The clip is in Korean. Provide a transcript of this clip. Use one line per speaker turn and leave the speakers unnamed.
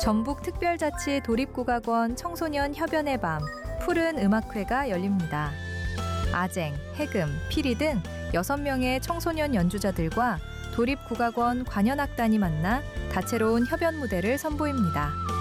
전북특별자치 도립국악원 청소년 협연의 밤 푸른 음악회가 열립니다. 아쟁, 해금, 피리 등 6명의 청소년 연주자들과 도립국악원 관현악단이 만나 다채로운 협연 무대를 선보입니다.